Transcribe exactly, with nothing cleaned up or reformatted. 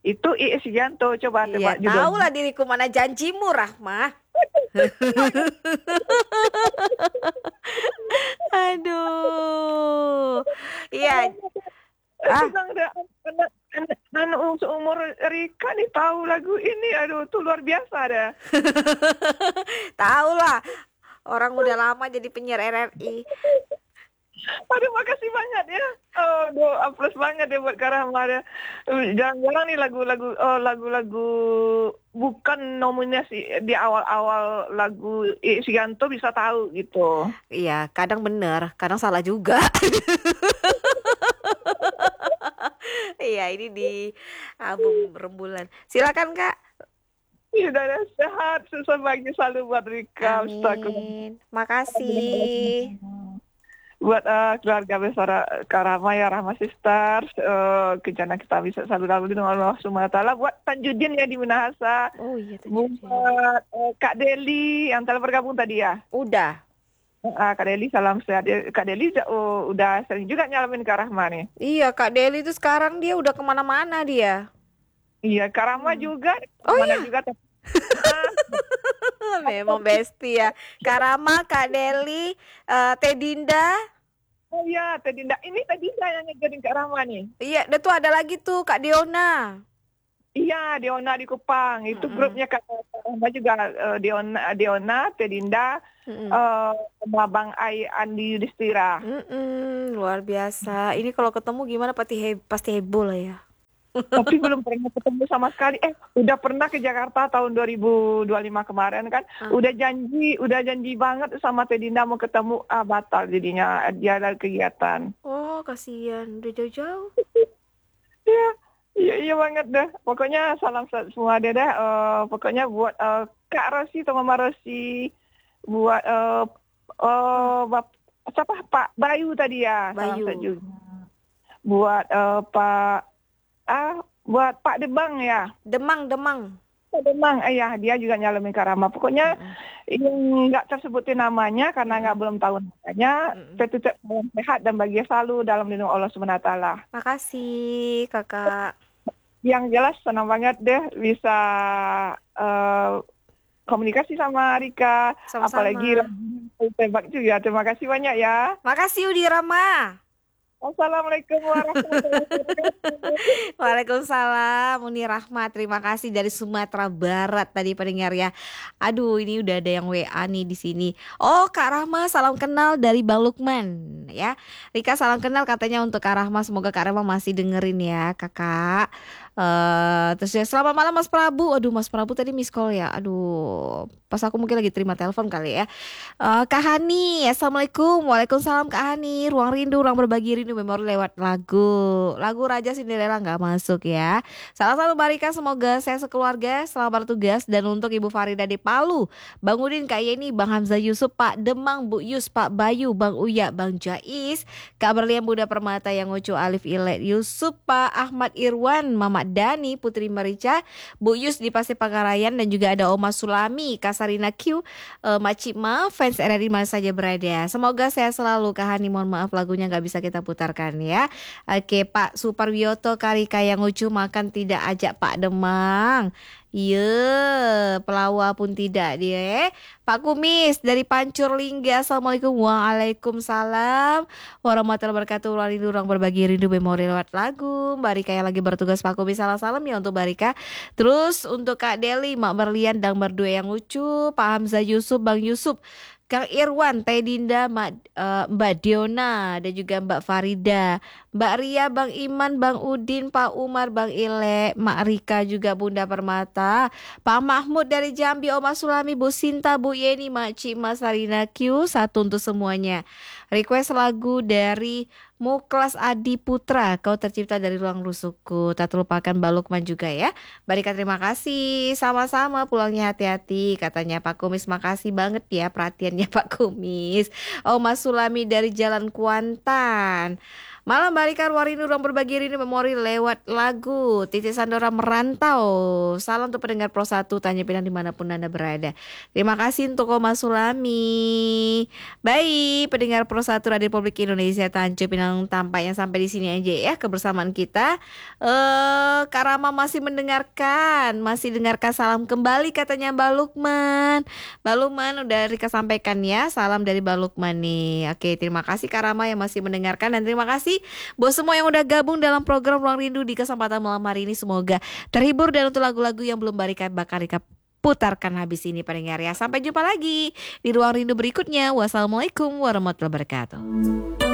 Itu Iis Sugianto, coba Iya, tebak tahu judulnya. lah diriku, mana janjimu, Rahma. Aduh. Iya. Itu Ah, kan ada anak anak anak seumur Rika nih tahu lagu ini, aduh tuh luar biasa dah. tahu lah. Orang udah lama jadi penyiar R R I. Aduh makasih banget ya. Oh, doa plus banget ya buat Karama ya. Eh, Jarang-jarang nih lagu-lagu oh, lagu-lagu bukan nominasi di awal-awal lagu Iis Sugianto bisa tahu gitu. Iya, kadang bener, kadang salah juga. Iya, ini di album Rembulan. Silakan, Kak. Ya, udah sehat, susah bagi selalu buat Rika, Astagfirullah. Amin. Makasih. Buat eh, keluarga besar eh, Karama ya, Rahma Sisters, eh kejana kita bisa selalu lalu dengan Allah Subhanahu wa Ta'ala. Buat Tanjudin ya di Minahasa, Oh iya, tadi buat eh, Kak Deli yang telah bergabung tadi ya. udah. Ah, Kak Deli salam sehat. Ya, Kak Deli oh, udah sering juga nyalamin Kak Rahma nih. Iya, Kak Deli itu sekarang dia udah kemana-mana dia. Iya, Kak Rahma juga, Oh mana iya, juga. Ah, memang bestie ya. Kak Rama, Kak Deli, eh, Teh Dinda. oh iya, tadi Dinda. Ini tadi saya yang ngajarin Kak Rahma nih. Iya, dan tuh ada lagi tuh Kak Diona. Iya, Diona di Kupang. Itu Mm-mm. grupnya Kak Rahma juga, eh, Diona, Diona, Teh Dinda, Mm-mm. eh, sama Bang Ai Andi Yudhistira. Mm-mm, luar biasa. Ini kalau ketemu gimana pasti he- pasti heboh lah ya. Tapi belum pernah ketemu sama sekali. Eh, udah pernah ke Jakarta tahun dua ribu dua puluh lima kemarin kan. Ah. Udah janji, udah janji banget sama Teh Dinda mau ketemu. Ah, batal jadinya. Dia ada kegiatan. Oh, kasihan. Udah jauh-jauh. Iya, iya, iya banget dah. Pokoknya salam sa- semua deh dah. Eh, pokoknya buat eh, Kak Rosi atau Mama Rosi. Buat eh eh, bap- siapa? Pak Bayu tadi ya. Salam Bayu. sa juga. Buat eh, Pak ah buat Pak Debang ya. Demang, Demang. Pak Demang, ayah dia juga nyalamin Karama. Pokoknya yang nggak tersebutin namanya karena nggak belum tahu namanya. Mm-mm. Tetap salam sehat dan bahagia selalu dalam lindung Allah Subhanahu wa Ta'ala. Makasih, Kakak. Yang jelas senang banget deh bisa eh, komunikasi sama Rika. Sama-sama. Apalagi tebak juga. Terima kasih banyak ya. Makasih Udi Rama. Assalamualaikum warahmatullahi wabarakatuh. Waalaikumsalam Uni Rahmat. Terima kasih dari Sumatera Barat tadi pendengar ya. Aduh, ini udah ada yang W A nih di sini. Oh, Kak Rahma salam kenal dari Bang Lukman ya. Rika salam kenal katanya untuk Kak Rahma. Semoga Kak Rahma masih dengerin ya, Kakak. Eh, terus ya selamat malam Mas Prabu. Aduh, Mas Prabu tadi miss call ya. Aduh, pas aku mungkin lagi terima telepon kali ya. Eh, Kak Hani, Assalamualaikum. Waalaikumsalam Kak Hani. Ruang rindu, ruang berbagi rindu memori lewat lagu. Lagu Raja Cinderella nggak masuk ya. Salah satu Barika, semoga saya sekeluarga selamat bertugas. Dan untuk Ibu Farida di Palu, Bang Udin, Kak Yeni, Bang Hamzah Yusuf, Pak Demang, Bu Yus, Pak Bayu, Bang Uya, Bang Jais, Kak Berlian, Bunda Permata, Yang Ucu, Alif Ilet, Yusuf, Pak Ahmad Irwan, Mama Dani, Putri Merica, Bu Yus di Pasir Pangarayan, dan juga ada Oma Sulami, Kasarina Q, uh, Mak Cima, fans R R I mana saja berada. Semoga saya selalu. Kak Hani, mohon maaf lagunya nggak bisa kita putarkan ya. Oke, Pak Suparwioto, Karika Yang Lucu, makan tidak ajak Pak Demang. Iya, pelawa pun tidak dia. Eh. Pak Kumis dari Pancur Lingga, Assalamualaikum. Waalaikumsalam warahmatullahi wabarakatuh. Ruang rindu, ruang berbagi rindu memori lewat lagu. Mbak Rika yang lagi bertugas, Pak Kumis salam-salam ya untuk Mbak Rika. Terus untuk Kak Deli, Mak Berlian, Dang Berdua Yang Lucu, Pak Hamzah Yusuf, Bang Yusuf, Kang Irwan, Teh Dinda, Mbak, eh, Mbak Diona, dan juga Mbak Farida, Mbak Ria, Bang Iman, Bang Udin, Pak Umar, Bang Ile, Mak Rika, juga Bunda Permata, Pak Mahmud dari Jambi, Oma Sulami, Bu Sinta, Bu Yeni, Mak Cima, Sarina Q, satu untuk semuanya. Request lagu dari Muklas Adi Putra, Kau Tercipta dari Ruang Rusukku. Tak terlupakan Mbak Lukman juga ya. Mbak Rika terima kasih. Sama-sama, pulangnya hati-hati. Katanya Pak Kumis, makasih banget ya perhatiannya Pak Kumis. Oh, Mas Sulami dari Jalan Kuantan. Malam Barika Warindu ruang berbagi rindu memori lewat lagu Titi Sandora Merantau. Salam untuk pendengar Pro satu Tanjung Pinang dimanapun Anda berada. Terima kasih untuk Oma Sulami. Baik, pendengar Pro satu Radio Republik Indonesia Tanjung Pinang, tampaknya sampai di sini aja ya kebersamaan kita. Eh, Kak Rama masih mendengarkan, masih dengarkan salam kembali katanya Mbak Lukman. Mbak Lukman udah Rika sampaikan ya, salam dari Mbak Lukman nih. Oke, terima kasih Kak Rama yang masih mendengarkan dan terima kasih buat semua yang udah gabung dalam program Ruang Rindu di kesempatan malam hari ini. Semoga terhibur dan untuk lagu-lagu yang belum Barika bakal Rika putarkan habis ini pendengar ya. Sampai jumpa lagi di Ruang Rindu berikutnya. Wassalamualaikum warahmatullahi wabarakatuh.